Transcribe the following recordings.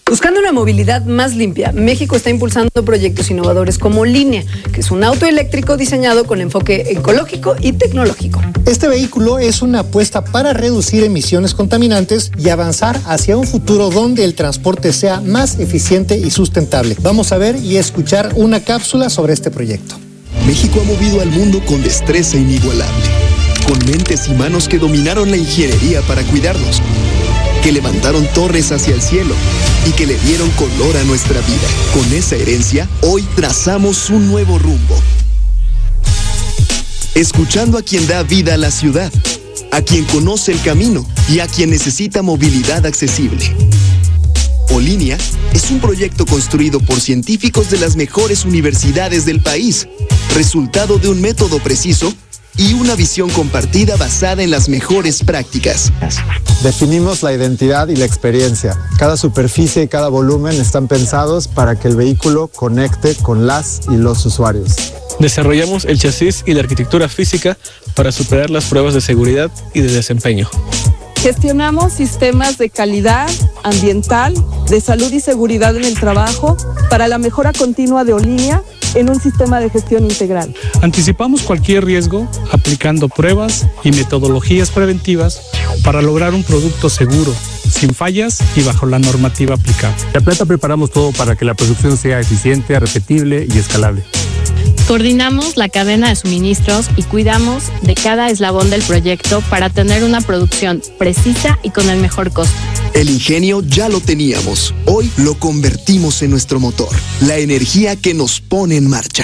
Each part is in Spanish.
Buscando una movilidad más limpia, México está impulsando proyectos innovadores como Línea, que es un auto eléctrico diseñado con enfoque ecológico y tecnológico. Este vehículo es una apuesta para reducir emisiones contaminantes y avanzar hacia un futuro donde el transporte sea más eficiente y sustentable. Vamos a ver y escuchar una cápsula sobre este proyecto. México ha movido al mundo con destreza inigualable, con mentes y manos que dominaron la ingeniería para cuidarnos, que levantaron torres hacia el cielo y que le dieron color a nuestra vida. Con esa herencia, hoy trazamos un nuevo rumbo. Escuchando a quien da vida a la ciudad, a quien conoce el camino y a quien necesita movilidad accesible. Olínea es un proyecto construido por científicos de las mejores universidades del país, resultado de un método preciso y una visión compartida basada en las mejores prácticas. Definimos la identidad y la experiencia. Cada superficie y cada volumen están pensados para que el vehículo conecte con las y los usuarios. Desarrollamos el chasis y la arquitectura física para superar las pruebas de seguridad y de desempeño. Gestionamos sistemas de calidad ambiental, de salud y seguridad en el trabajo para la mejora continua de Olínea en un sistema de gestión integral. Anticipamos cualquier riesgo aplicando pruebas y metodologías preventivas para lograr un producto seguro, sin fallas y bajo la normativa aplicable. En Planta preparamos todo para que la producción sea eficiente, repetible y escalable. Coordinamos la cadena de suministros y cuidamos de cada eslabón del proyecto para tener una producción precisa y con el mejor costo. El ingenio ya lo teníamos. Hoy lo convertimos en nuestro motor, la energía que nos pone en marcha.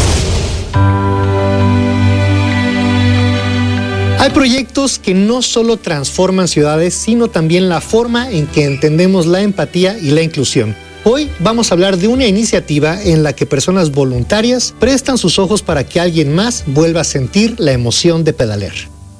Hay proyectos que no solo transforman ciudades, sino también la forma en que entendemos la empatía y la inclusión. Hoy vamos a hablar de una iniciativa en la que personas voluntarias prestan sus ojos para que alguien más vuelva a sentir la emoción de pedalear.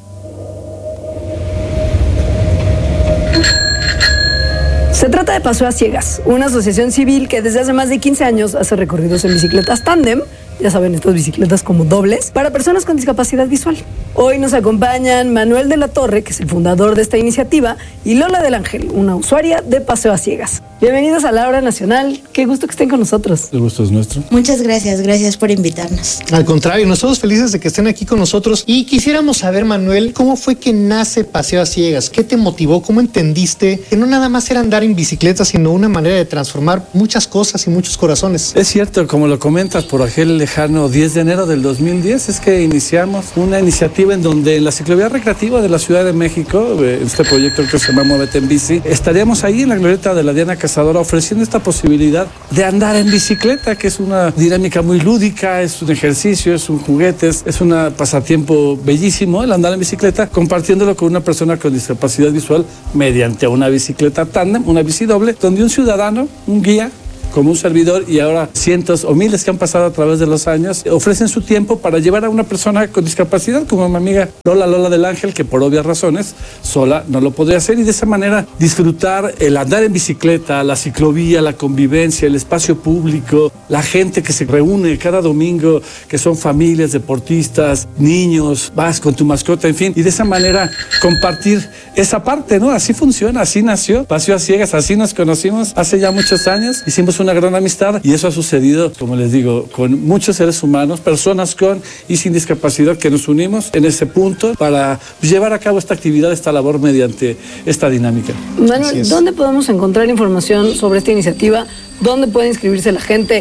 Se trata de Paseo a Ciegas, una asociación civil que desde hace más de 15 años hace recorridos en bicicletas tándem, ya saben, estas bicicletas como dobles, para personas con discapacidad visual. Hoy nos acompañan Manuel de la Torre, que es el fundador de esta iniciativa, y Lola del Ángel, una usuaria de Paseo a Ciegas. Bienvenidos a la Hora Nacional. Qué gusto que estén con nosotros. El gusto es nuestro. Muchas gracias por invitarnos. Al contrario, nosotros felices de que estén aquí con nosotros y quisiéramos saber, Manuel, ¿cómo fue que nace Paseo a Ciegas? ¿Qué te motivó? ¿Cómo entendiste que no nada más era andar en bicicleta, sino una manera de transformar muchas cosas y muchos corazones? Es cierto, como lo comentas, por aquel lejano 10 de enero del 2010 es que iniciamos una iniciativa en donde en la ciclovía recreativa de la Ciudad de México, este proyecto que se llama Muévete en Bici, estaríamos ahí en la glorieta de la Diana Cazadora ofreciendo esta posibilidad de andar en bicicleta, que es una dinámica muy lúdica, es un ejercicio, es un juguete, es un pasatiempo bellísimo el andar en bicicleta, compartiéndolo con una persona con discapacidad visual mediante una bicicleta tándem, una bici doble, donde un ciudadano, un guía, como un servidor y ahora cientos o miles que han pasado a través de los años ofrecen su tiempo para llevar a una persona con discapacidad como mi amiga Lola del Ángel, que por obvias razones sola no lo podría hacer, y de esa manera disfrutar el andar en bicicleta, la ciclovía, la convivencia, el espacio público, la gente que se reúne cada domingo, que son familias, deportistas, niños, vas con tu mascota, en fin, y de esa manera compartir esa parte, ¿no? Así funciona, así nació Paseo a Ciegas, así nos conocimos hace ya muchos años, hicimos una gran amistad y eso ha sucedido, como les digo, con muchos seres humanos, personas con y sin discapacidad, que nos unimos en ese punto para llevar a cabo esta actividad, esta labor mediante esta dinámica. Manuel, ¿dónde podemos encontrar información sobre esta iniciativa? ¿Dónde puede inscribirse la gente?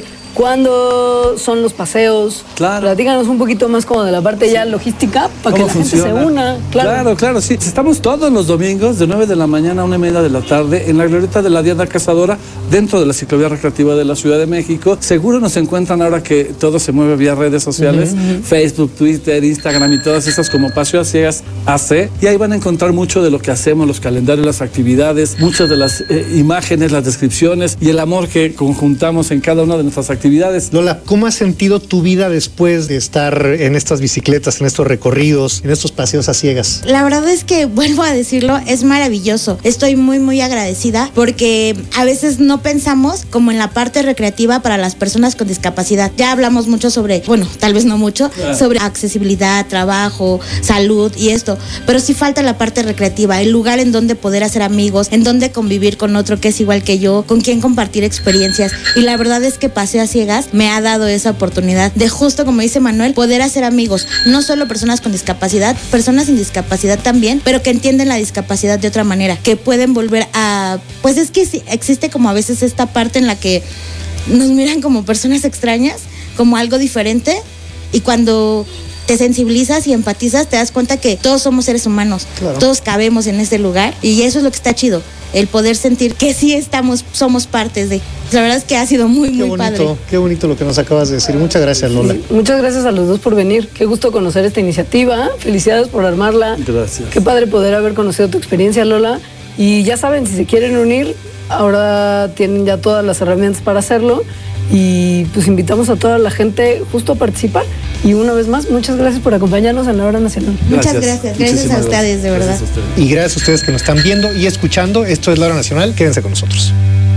¿Cuándo son los paseos? Claro. Platícanos un poquito más como de la parte ya logística para que la gente se una. Claro, sí. Estamos todos los domingos de 9 de la mañana a 1:30 de la tarde en la glorieta de la Diana Cazadora, dentro de la ciclovía recreativa de la Ciudad de México. Seguro nos encuentran ahora que todo se mueve vía redes sociales, Facebook, Twitter, Instagram y todas esas como Paseo a Ciegas AC. Y ahí van a encontrar mucho de lo que hacemos, los calendarios, las actividades, muchas de las imágenes, las descripciones y el amor que conjuntamos en cada una de nuestras actividades actividades. Lola, ¿cómo has sentido tu vida después de estar en estas bicicletas, en estos recorridos, en estos paseos a ciegas? La verdad es que, vuelvo a decirlo, es maravilloso. Estoy muy, muy agradecida porque a veces no pensamos como en la parte recreativa para las personas con discapacidad. Ya hablamos mucho sobre, bueno, tal vez no mucho, sobre accesibilidad, trabajo, salud y esto, pero sí falta la parte recreativa, el lugar en donde poder hacer amigos, en donde convivir con otro que es igual que yo, con quien compartir experiencias. Y la verdad es que Paseo a Ciegas me ha dado esa oportunidad de, justo como dice Manuel, poder hacer amigos, no solo personas con discapacidad, personas sin discapacidad también, pero que entienden la discapacidad de otra manera, que pueden volver a, pues es que sí, existe como a veces esta parte en la que nos miran como personas extrañas, como algo diferente, y cuando te sensibilizas y empatizas, te das cuenta que todos somos seres humanos, claro. Todos cabemos en este lugar, y eso es lo que está chido, el poder sentir que sí somos partes de. La verdad es que ha sido muy, muy padre. Qué bonito lo que nos acabas de decir. Muchas gracias, Lola. Sí, muchas gracias a los dos por venir. Qué gusto conocer esta iniciativa. Felicidades por armarla. Gracias. Qué padre poder haber conocido tu experiencia, Lola. Y ya saben, si se quieren unir, ahora tienen ya todas las herramientas para hacerlo. Y pues invitamos a toda la gente justo a participar. Y una vez más, muchas gracias por acompañarnos en la Hora Nacional. Muchas gracias. Gracias a ustedes, de verdad. Y gracias a ustedes que nos están viendo y escuchando. Esto es la Hora Nacional. Quédense con nosotros.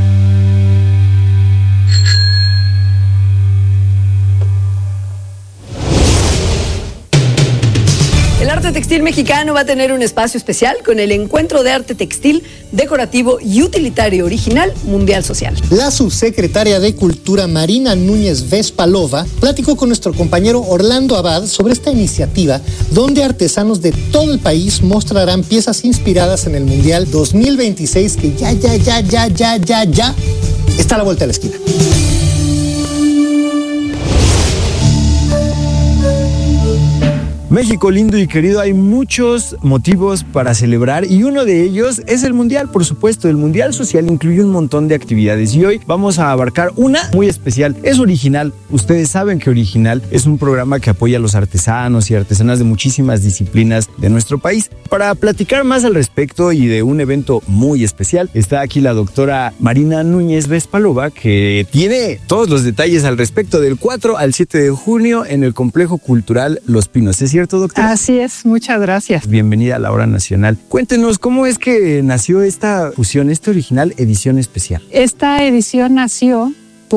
El arte textil mexicano va a tener un espacio especial con el Encuentro de Arte Textil, Decorativo y Utilitario Original Mundial Social. La subsecretaria de Cultura, Marina Núñez Vespalova, platicó con nuestro compañero Orlando Abad sobre esta iniciativa donde artesanos de todo el país mostrarán piezas inspiradas en el Mundial 2026 que ya está a la vuelta de la esquina. México lindo y querido, hay muchos motivos para celebrar y uno de ellos es el Mundial, por supuesto. El Mundial Social incluye un montón de actividades y hoy vamos a abarcar una muy especial. Es Original. Ustedes saben que Original es un programa que apoya a los artesanos y artesanas de muchísimas disciplinas de nuestro país. Para platicar más al respecto y de un evento muy especial, está aquí la doctora Marina Núñez Vespalova, que tiene todos los detalles al respecto del 4 al 7 de junio en el Complejo Cultural Los Pinos. ¿Es cierto, doctora? Así es, muchas gracias. Bienvenida a la Hora Nacional. Cuéntenos, ¿cómo es que nació esta fusión, esta Original edición especial? Esta edición nació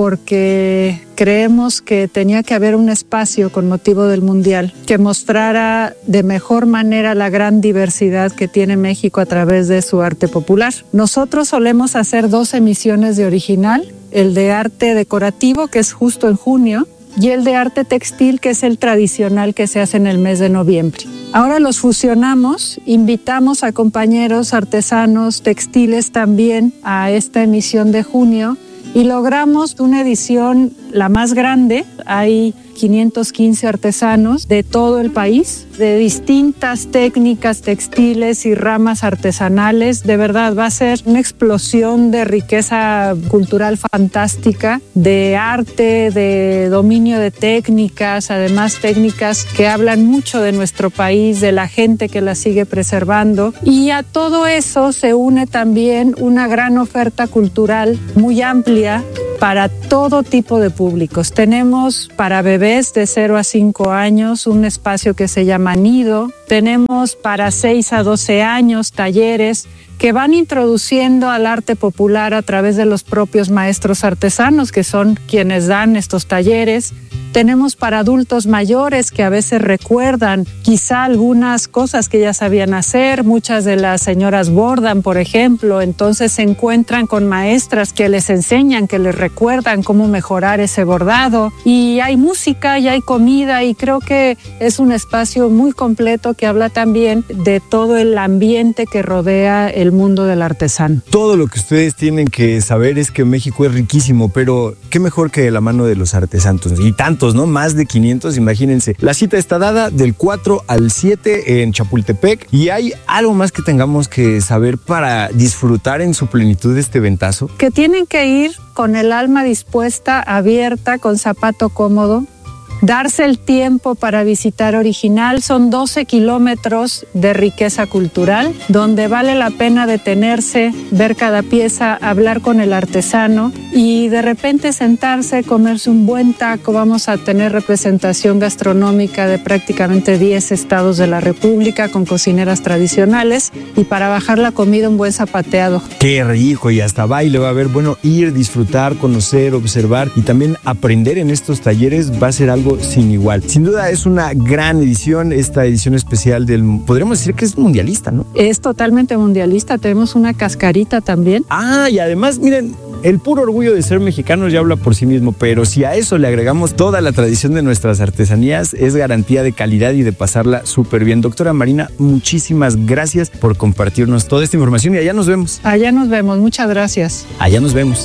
porque creemos que tenía que haber un espacio con motivo del Mundial que mostrara de mejor manera la gran diversidad que tiene México a través de su arte popular. Nosotros solemos hacer 2 emisiones de Original, el de arte decorativo, que es justo en junio, y el de arte textil, que es el tradicional que se hace en el mes de noviembre. Ahora los fusionamos, invitamos a compañeros artesanos textiles también a esta emisión de junio y logramos una edición la más grande. Hay 515 artesanos de todo el país, de distintas técnicas textiles y ramas artesanales. De verdad, va a ser una explosión de riqueza cultural fantástica, de arte, de dominio de técnicas, además técnicas que hablan mucho de nuestro país, de la gente que la sigue preservando. Y a todo eso se une también una gran oferta cultural muy amplia para todo tipo de públicos. Tenemos para bebés de 0 a 5 años un espacio que se llama Nido. Tenemos para 6 a 12 años talleres que van introduciendo al arte popular a través de los propios maestros artesanos, que son quienes dan estos talleres. Tenemos para adultos mayores que a veces recuerdan quizá algunas cosas que ya sabían hacer. Muchas de las señoras bordan, por ejemplo, entonces se encuentran con maestras que les enseñan, que les recuerdan cómo mejorar ese bordado. Y hay música y hay comida y creo que es un espacio muy completo que habla también de todo el ambiente que rodea el mundo del artesano. Todo lo que ustedes tienen que saber es que México es riquísimo, pero qué mejor que de la mano de los artesanos y tantos, ¿no? Más de 500, imagínense. La cita está dada del 4 al 7 en Chapultepec y hay algo más que tengamos que saber para disfrutar en su plenitud de este eventazo. Que tienen que ir con el alma dispuesta, abierta, con zapato cómodo, darse el tiempo para visitar Original. Son 12 kilómetros de riqueza cultural, donde vale la pena detenerse, ver cada pieza, hablar con el artesano y de repente sentarse, comerse un buen taco. Vamos a tener representación gastronómica de prácticamente 10 estados de la República con cocineras tradicionales, y para bajar la comida un buen zapateado. Qué rico, y hasta baile va a haber. Bueno, ir, disfrutar, conocer, observar y también aprender en estos talleres va a ser algo sin igual. Sin duda es una gran edición, esta edición especial podríamos decir que es mundialista, ¿no? Es totalmente mundialista, tenemos una cascarita también. Y además, miren, el puro orgullo de ser mexicanos ya habla por sí mismo, pero si a eso le agregamos toda la tradición de nuestras artesanías, es garantía de calidad y de pasarla súper bien. Doctora Marina, muchísimas gracias por compartirnos toda esta información y allá nos vemos. Allá nos vemos, muchas gracias. Allá nos vemos.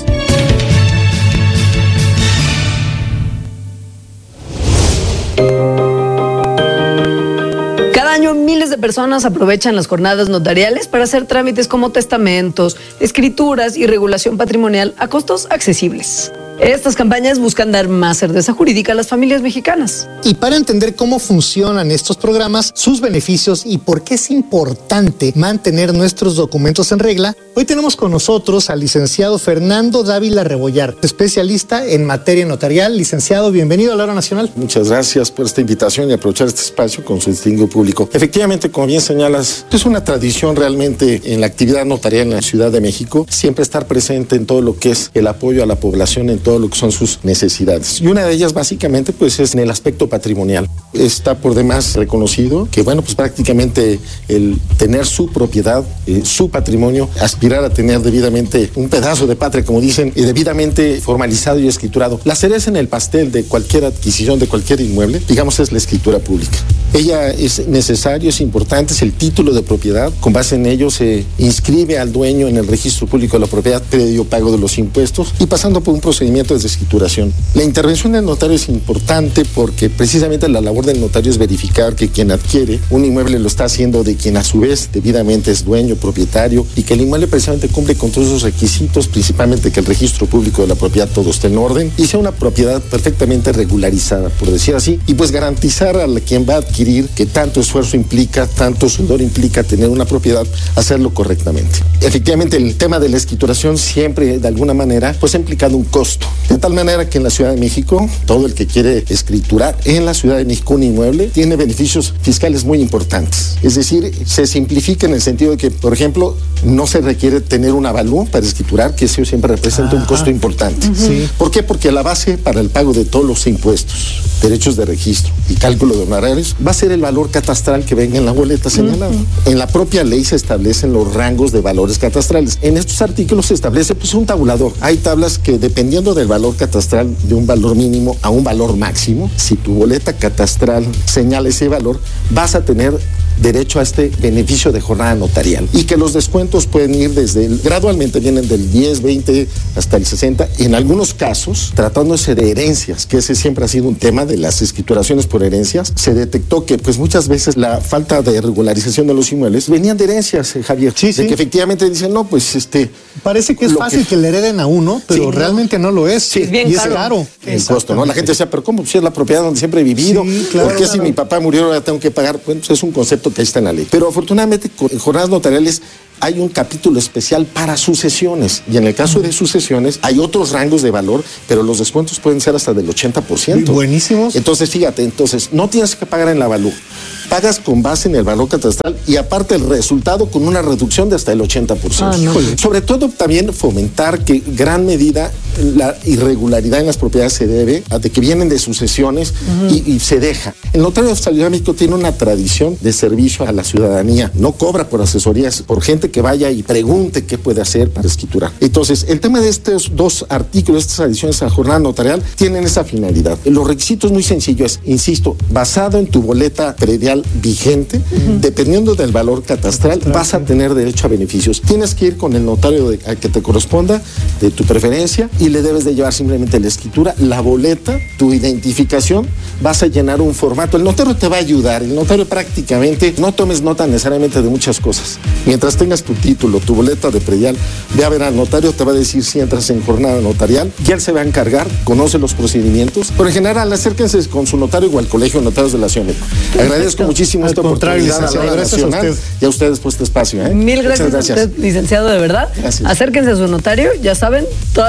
Cada año miles de personas aprovechan las jornadas notariales para hacer trámites como testamentos, escrituras y regulación patrimonial a costos accesibles. Estas campañas buscan dar más certeza jurídica a las familias mexicanas. Y para entender cómo funcionan estos programas, sus beneficios y por qué es importante mantener nuestros documentos en regla, hoy tenemos con nosotros al licenciado Fernando Dávila Rebollar, especialista en materia notarial. Licenciado, bienvenido a la Hora Nacional. Muchas gracias por esta invitación y aprovechar este espacio con su distinguido público. Efectivamente, como bien señalas, es una tradición realmente en la actividad notarial en la Ciudad de México, siempre estar presente en todo lo que es el apoyo a la población, en todo lo que son sus necesidades. Y una de ellas básicamente pues es en el aspecto patrimonial. Está por demás reconocido que pues prácticamente el tener su propiedad, su patrimonio, aspirar a tener debidamente un pedazo de patria, como dicen, y debidamente formalizado y escriturado. La cereza en el pastel de cualquier adquisición de cualquier inmueble, digamos, es la escritura pública. Ella es necesario, es importante, es el título de propiedad. Con base en ello se inscribe al dueño en el registro público de la propiedad previo pago de los impuestos y pasando por un procedimiento de escrituración. La intervención del notario es importante porque precisamente la labor del notario es verificar que quien adquiere un inmueble lo está haciendo de quien a su vez debidamente es dueño, propietario, y que el inmueble precisamente cumple con todos esos requisitos, principalmente que el registro público de la propiedad todo esté en orden y sea una propiedad perfectamente regularizada, por decir así, y pues garantizar a quien va a adquirir que tanto esfuerzo implica, tanto sudor implica tener una propiedad, hacerlo correctamente. Efectivamente, el tema de la escrituración siempre de alguna manera pues ha implicado un costo. De tal manera que en la Ciudad de México, todo el que quiere escriturar en la Ciudad de México un inmueble tiene beneficios fiscales muy importantes. Es decir, se simplifica en el sentido de que, por ejemplo, no se requiere tener un avalúo para escriturar, que eso siempre representa un costo importante. Sí. ¿Por qué? Porque la base para el pago de todos los impuestos, derechos de registro y cálculo de honorarios va a ser el valor catastral que venga en la boleta señalada. En la propia ley se establecen los rangos de valores catastrales. En estos artículos se establece pues un tabulador. Hay tablas que dependiendo del valor catastral de un valor mínimo a un valor máximo, si tu boleta catastral señala ese valor, vas a tener derecho a este beneficio de jornada notarial y que los descuentos pueden ir gradualmente vienen del 10, 20 hasta el 60, y en algunos casos, tratándose de herencias, que ese siempre ha sido un tema de las escrituraciones por herencias, se detectó que pues muchas veces la falta de regularización de los inmuebles venían de herencias, Javier, sí. De que efectivamente dicen, no, pues parece que es fácil que le hereden a uno, pero realmente no lo es. Sí, es bien caro. El costo, ¿no? La gente decía, pero ¿cómo? Si es la propiedad donde siempre he vivido, ¿por qué si mi papá murió ahora tengo que pagar? Bueno, pues es un concepto que ahí está en la ley. Pero afortunadamente en jornadas notariales hay un capítulo especial para sucesiones, y en el caso de sucesiones hay otros rangos de valor, pero los descuentos pueden ser hasta del 80%. Buenísimos. Entonces, fíjate, no tienes que pagar en la avalúo, pagas con base en el valor catastral y aparte el resultado con una reducción de hasta el 80%. Sobre todo también fomentar que gran medida la irregularidad en las propiedades se debe a de que vienen de sucesiones y se deja. El notario de Ciudad de México tiene una tradición de servicio a la ciudadanía, no cobra por asesorías, por gente que vaya y pregunte qué puede hacer para escriturar. Entonces, el tema de estos dos artículos, estas adiciones a la jornada notarial, tienen esa finalidad. Los requisitos muy sencillos, insisto, basado en tu boleta predial vigente, dependiendo del valor catastral, vas a tener derecho a beneficios. Tienes que ir con el notario a que te corresponda, de tu preferencia, y le debes de llevar simplemente la escritura, la boleta, tu identificación, vas a llenar un formato. El notario te va a ayudar. El notario prácticamente, no tomes nota necesariamente de muchas cosas. Mientras tengas tu título, tu boleta de predial, ve a ver al notario, te va a decir si entras en jornada notarial, y él se va a encargar, conoce los procedimientos, pero en general acérquense con su notario o al Colegio de Notarios de la Ciudad de México. Agradezco muchísimo esta oportunidad a la Hora Nacional y a ustedes por este espacio. Mil gracias a usted, licenciado, de verdad. Gracias. Acérquense a su notario, ya saben, todas las preguntas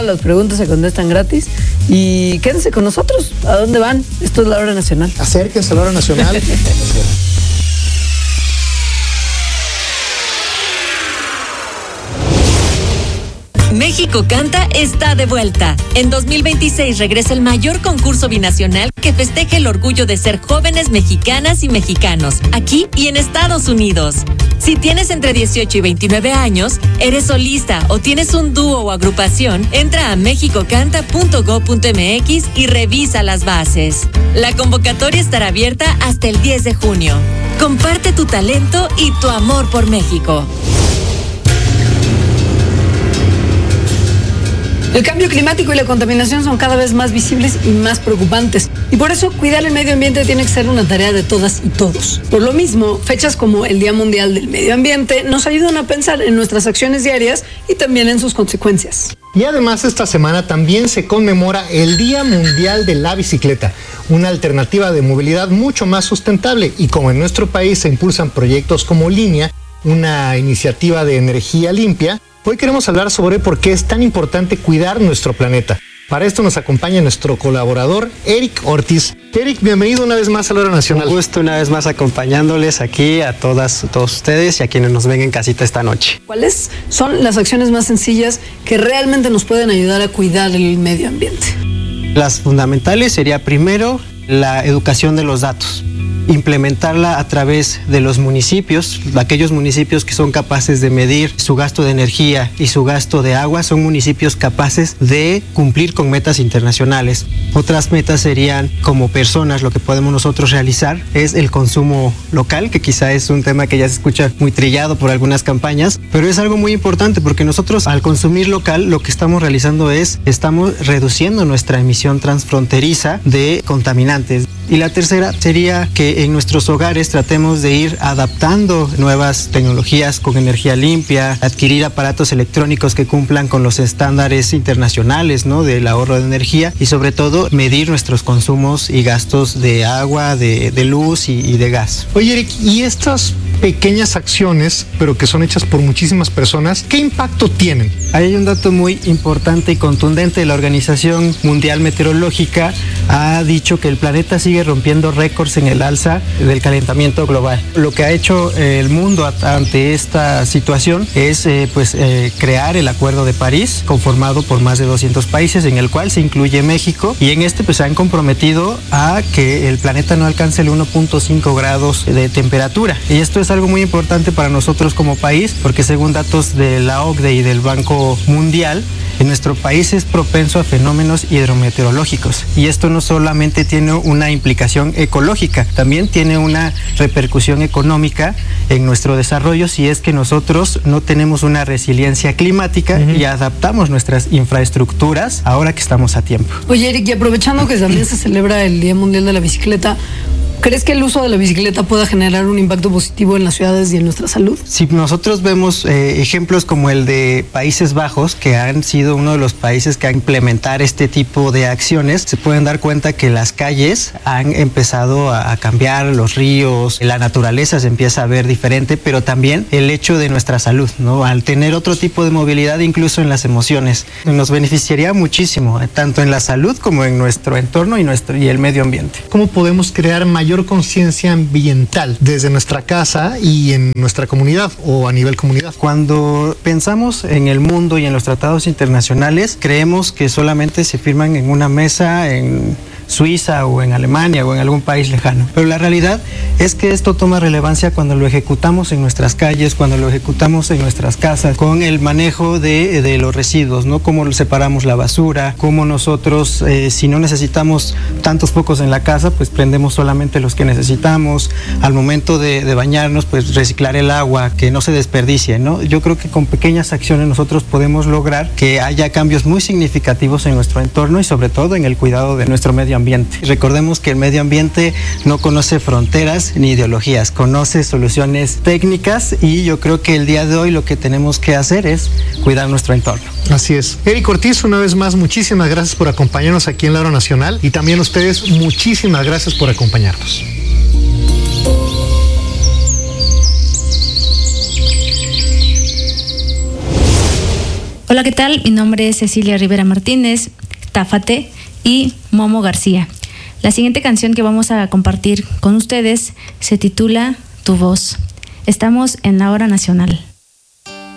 preguntas se contestan gratis. Y quédense con nosotros. ¿A dónde van? Esto es La Hora Nacional. Acérquense a La Hora Nacional. México Canta está de vuelta. En 2026 regresa el mayor concurso binacional que festeja el orgullo de ser jóvenes mexicanas y mexicanos, aquí y en Estados Unidos. Si tienes entre 18 y 29 años, eres solista o tienes un dúo o agrupación, entra a mexicocanta.go.mx y revisa las bases. La convocatoria estará abierta hasta el 10 de junio. Comparte tu talento y tu amor por México. El cambio climático y la contaminación son cada vez más visibles y más preocupantes. Y por eso cuidar el medio ambiente tiene que ser una tarea de todas y todos. Por lo mismo, fechas como el Día Mundial del Medio Ambiente nos ayudan a pensar en nuestras acciones diarias y también en sus consecuencias. Y además esta semana también se conmemora el Día Mundial de la Bicicleta, una alternativa de movilidad mucho más sustentable. Y como en nuestro país se impulsan proyectos como Línea, una iniciativa de energía limpia, hoy queremos hablar sobre por qué es tan importante cuidar nuestro planeta. Para esto nos acompaña nuestro colaborador, Eric Ortiz. Eric, bienvenido una vez más a La Hora Nacional. Un gusto una vez más acompañándoles aquí a todos ustedes y a quienes nos ven en casita esta noche. ¿Cuáles son las acciones más sencillas que realmente nos pueden ayudar a cuidar el medio ambiente? Las fundamentales sería primero la educación de los datos. Implementarla a través de los municipios, aquellos municipios que son capaces de medir su gasto de energía y su gasto de agua, son municipios capaces de cumplir con metas internacionales. Otras metas serían, como personas, lo que podemos nosotros realizar es el consumo local, que quizá es un tema que ya se escucha muy trillado por algunas campañas, pero es algo muy importante porque nosotros al consumir local lo que estamos realizando es, estamos reduciendo nuestra emisión transfronteriza de contaminantes. Y la tercera sería que en nuestros hogares tratemos de ir adaptando nuevas tecnologías con energía limpia, adquirir aparatos electrónicos que cumplan con los estándares internacionales, ¿no?, del ahorro de energía y sobre todo medir nuestros consumos y gastos de agua, de luz y de gas. Oye, Eric, ¿y estas pequeñas acciones, pero que son hechas por muchísimas personas, qué impacto tienen? Hay un dato muy importante y contundente. La Organización Mundial Meteorológica ha dicho que el planeta sigue rompiendo récords en el alza del calentamiento global. Lo que ha hecho el mundo ante esta situación es crear el Acuerdo de París, conformado por más de 200 países, en el cual se incluye México, y en este se han comprometido a que el planeta no alcance el 1.5 grados de temperatura. Y esto es algo muy importante para nosotros como país, porque según datos de la OCDE y del Banco Mundial, en nuestro país es propenso a fenómenos hidrometeorológicos, y esto no solamente tiene una implicación ecológica, también tiene una repercusión económica en nuestro desarrollo si es que nosotros no tenemos una resiliencia climática y adaptamos nuestras infraestructuras ahora que estamos a tiempo. Oye, Eric, y aprovechando que también se celebra el Día Mundial de la Bicicleta, ¿crees que el uso de la bicicleta pueda generar un impacto positivo en las ciudades y en nuestra salud? Si nosotros vemos ejemplos como el de Países Bajos, que han sido uno de los países que han implementado este tipo de acciones, se pueden dar cuenta que las calles han empezado a cambiar, los ríos, la naturaleza se empieza a ver diferente, pero también el hecho de nuestra salud, ¿no? Al tener otro tipo de movilidad, incluso en las emociones, nos beneficiaría muchísimo, tanto en la salud como en nuestro entorno y el medio ambiente. ¿Cómo podemos crear mayor conciencia ambiental desde nuestra casa y en nuestra comunidad o a nivel comunidad? Cuando pensamos en el mundo y en los tratados internacionales, creemos que solamente se firman en una mesa en Suiza o en Alemania o en algún país lejano. Pero la realidad es que esto toma relevancia cuando lo ejecutamos en nuestras calles, cuando lo ejecutamos en nuestras casas, con el manejo de los residuos, ¿no? Cómo separamos la basura, cómo nosotros, si no necesitamos tantos focos en la casa, pues prendemos solamente los que necesitamos. Al momento de bañarnos, pues reciclar el agua, que no se desperdicie, ¿no? Yo creo que con pequeñas acciones nosotros podemos lograr que haya cambios muy significativos en nuestro entorno y sobre todo en el cuidado de nuestro medio ambiente. Recordemos que el medio ambiente no conoce fronteras ni ideologías, conoce soluciones técnicas, y yo creo que el día de hoy lo que tenemos que hacer es cuidar nuestro entorno. Así es. Eric Ortiz, una vez más, muchísimas gracias por acompañarnos aquí en La Hora Nacional, y también a ustedes, muchísimas gracias por acompañarnos. Hola, ¿qué tal? Mi nombre es Cecilia Rivera Martínez, Táfate y Momo García. La siguiente canción que vamos a compartir con ustedes se titula Tu Voz. Estamos en la Hora Nacional.